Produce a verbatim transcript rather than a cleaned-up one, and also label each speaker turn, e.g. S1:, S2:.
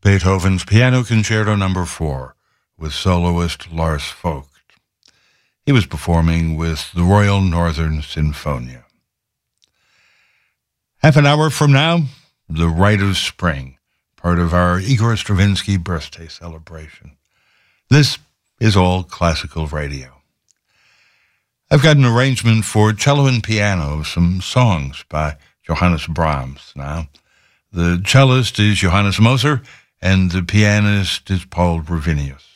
S1: Beethoven's Piano Concerto Number four with soloist Lars Vogt. He was performing with the Royal Northern Sinfonia. Half an hour from now, The Rite of Spring, part of our Igor Stravinsky birthday celebration. This is All Classical Radio. I've got an arrangement for cello and piano of some songs by Johannes Brahms now. The cellist is Johannes Moser, and the pianist is Paul Gravinius.